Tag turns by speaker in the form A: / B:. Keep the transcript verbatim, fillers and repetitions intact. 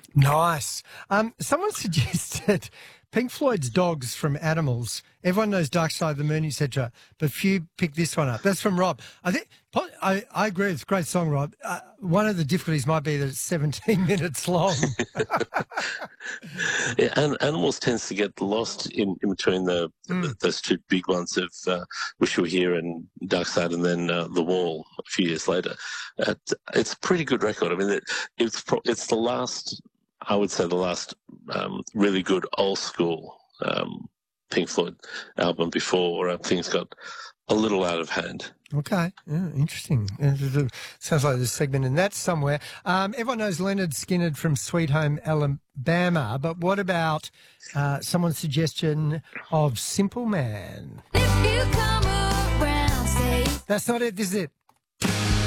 A: Nice. Um, someone suggested Pink Floyd's Dogs from Animals. Everyone knows Dark Side of the Moon, et cetera, but few pick this one up. That's from Rob. I think I, I agree. It's a great song, Rob. Uh, one of the difficulties might be that it's seventeen minutes long.
B: Yeah, and Animals tends to get lost in, in between the,
A: Mm.
B: the those two big ones of uh, Wish You Were Here and Dark Side, and then uh, The Wall a few years later. Uh, it's a pretty good record. I mean, it, it's pro- it's the last, I would say, the last um, really good old school um, Pink Floyd album before uh, things got a little out of hand.
A: Okay, yeah, interesting. Uh, Sounds like there's a segment in that somewhere. Um, everyone knows Leonard Skinner from Sweet Home Alabama, but what about uh, someone's suggestion of Simple Man?
C: If you come around, say
A: That's not it, this is it.